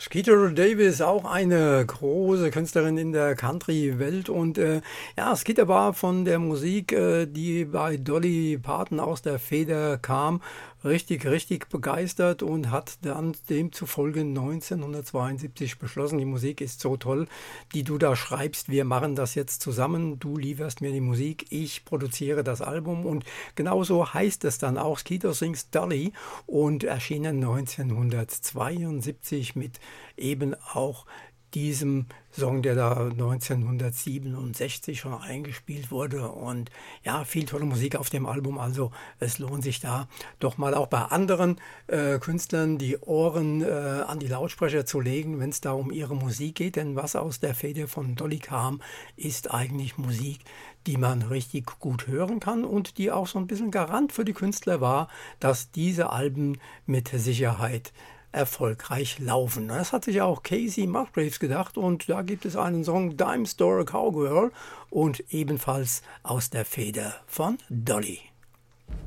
Skeeter Davis, auch eine große Künstlerin in der Country-Welt. Und ja, Skeeter war von der Musik, die bei Dolly Parton aus der Feder kam, richtig begeistert und hat dann demzufolge 1972 beschlossen, die Musik ist so toll, die du da schreibst, wir machen das jetzt zusammen, du lieferst mir die Musik, ich produziere das Album und genauso heißt es dann auch, Skeeter Sings Dolly und erschienen 1972 mit eben auch diesem Song, der da 1967 schon eingespielt wurde und ja, viel tolle Musik auf dem Album, also es lohnt sich da doch mal auch bei anderen Künstlern die Ohren an die Lautsprecher zu legen, wenn es da um ihre Musik geht, denn was aus der Feder von Dolly kam, ist eigentlich Musik, die man richtig gut hören kann und die auch so ein bisschen Garant für die Künstler war, dass diese Alben mit Sicherheit erfolgreich laufen. Das hat sich auch Casey Musgraves gedacht und da gibt es einen Song Dime Store Cowgirl und ebenfalls aus der Feder von Dolly.